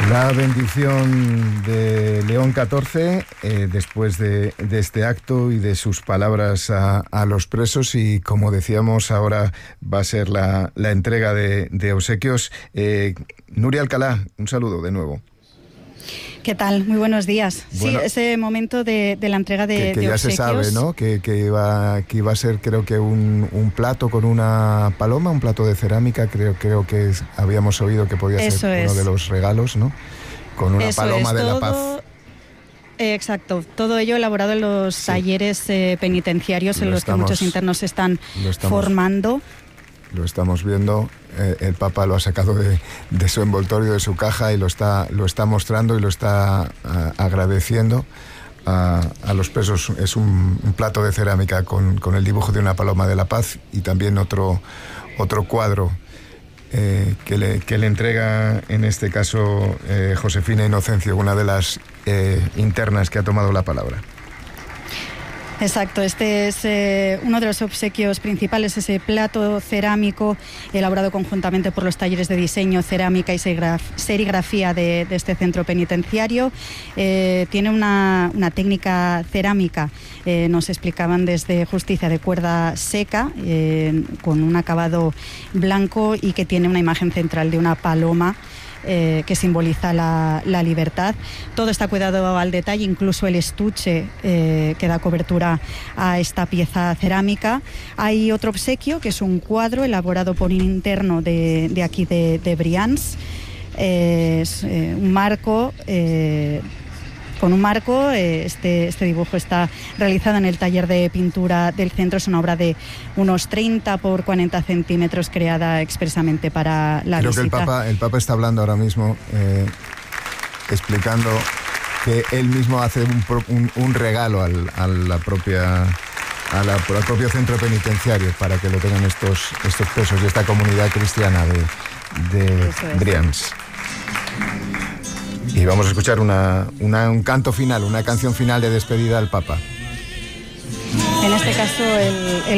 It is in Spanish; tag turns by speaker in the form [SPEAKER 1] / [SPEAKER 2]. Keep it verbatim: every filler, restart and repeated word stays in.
[SPEAKER 1] La bendición de León catorce, eh, después de, de este acto y de sus palabras a, a los presos, y como decíamos, ahora va a ser la, la entrega de, de obsequios. Eh, Nuria Alcalá, un saludo de nuevo.
[SPEAKER 2] ¿Qué tal? Muy buenos días. Bueno, sí, ese momento de, de la entrega de,
[SPEAKER 1] que, que
[SPEAKER 2] de
[SPEAKER 1] ya
[SPEAKER 2] obsequios.
[SPEAKER 1] se sabe, ¿no? Que, que, iba, que iba a ser, creo que un, un plato con una paloma, un plato de cerámica, creo, creo que es, habíamos oído que podía
[SPEAKER 2] Eso
[SPEAKER 1] ser
[SPEAKER 2] es.
[SPEAKER 1] uno de los regalos, ¿no? Con una
[SPEAKER 2] Eso
[SPEAKER 1] paloma
[SPEAKER 2] es,
[SPEAKER 1] de
[SPEAKER 2] todo,
[SPEAKER 1] la paz.
[SPEAKER 2] Eh, exacto, todo ello elaborado en los sí. talleres eh, penitenciarios lo en los estamos, que muchos internos se están
[SPEAKER 1] estamos,
[SPEAKER 2] formando.
[SPEAKER 1] Lo estamos viendo, eh, el Papa lo ha sacado de, de su envoltorio, de su caja, y lo está, lo está mostrando y lo está a, agradeciendo a, a los presos. Es un, un plato de cerámica con, con el dibujo de una paloma de la paz, y también otro, otro cuadro eh, que, le, que le entrega, en este caso, eh, Josefina Inocencio, una de las eh, internas que ha tomado la palabra.
[SPEAKER 2] Exacto, este es eh, uno de los obsequios principales, ese plato cerámico elaborado conjuntamente por los talleres de diseño, cerámica y serigrafía de, de este centro penitenciario. Eh, tiene una, una técnica cerámica, eh, nos explicaban desde Justicia, de cuerda seca, eh, con un acabado blanco, y que tiene una imagen central de una paloma Eh, que simboliza la, la libertad. Todo está cuidado al detalle, incluso el estuche eh, que da cobertura a esta pieza cerámica. Hay otro obsequio, que es un cuadro elaborado por un interno de, de aquí de, de Brians. Eh, es eh, un marco eh, con un marco, eh, este, este dibujo está realizado en el taller de pintura del centro. Es una obra de unos treinta por cuarenta centímetros, creada expresamente para la
[SPEAKER 1] Creo
[SPEAKER 2] visita.
[SPEAKER 1] que el Papa, el Papa está hablando ahora mismo, eh, explicando que él mismo hace un, un, un regalo al, a la propia... A la, al propio centro penitenciario, para que lo tengan estos, estos presos y esta comunidad cristiana de, de Brians. Y vamos a escuchar una, una, un canto final, una canción final de despedida al Papa.
[SPEAKER 2] En este caso, el, el